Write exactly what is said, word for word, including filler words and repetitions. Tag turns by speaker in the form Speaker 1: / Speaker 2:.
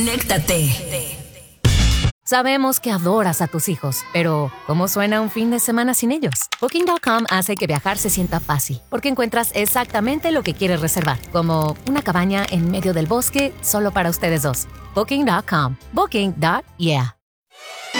Speaker 1: Conéctate.
Speaker 2: Sabemos que adoras a tus hijos, pero ¿cómo suena un fin de semana sin ellos? Booking punto com hace que viajar se sienta fácil, porque encuentras exactamente lo que quieres reservar, como una cabaña en medio del bosque solo para ustedes dos. Booking punto com. Booking. Yeah.